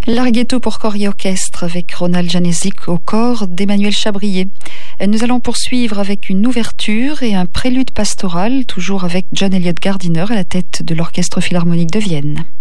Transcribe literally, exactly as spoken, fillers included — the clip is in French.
Larghetto pour corps et orchestre avec Ronald Janezik au corps d'Emmanuel Chabrier. Nous allons poursuivre avec une ouverture et un prélude pastoral, toujours avec John Eliot Gardiner à la tête de l'Orchestre Philharmonique de Vienne.